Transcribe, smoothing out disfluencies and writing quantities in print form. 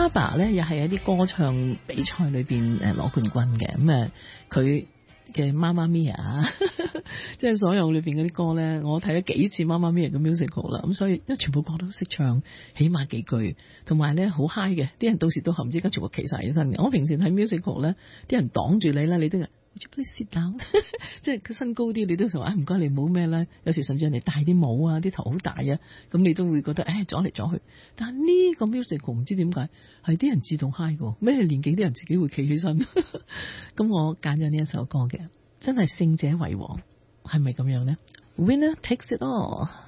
ABBA 咧又係一啲歌唱比賽裏邊攞冠軍嘅，咁佢嘅媽媽咪啊，即係所有裏邊嗰啲歌咧，我睇咗幾次媽媽咪嘅 musical 啦，咁所以因為全部歌都識唱，起碼幾句，同埋咧好 high 嘅，啲人到時到後唔知間全部企晒起身嘅。我平時睇 musical 咧，啲人擋住你啦，你都係 Would you please sit down？ 即係佢身高啲，你都話唔該你唔好咩啦。有時甚至人哋戴啲帽啊，啲頭好大啊，咁你都會覺得阻嚟阻去。但係呢個 musical 唔知點解係啲人自動 high 嘅，咩年紀啲人自己會企起身。咁我揀咗呢一首歌嘅，真係勝者為王，係咪咁樣呢？ Winner takes it all。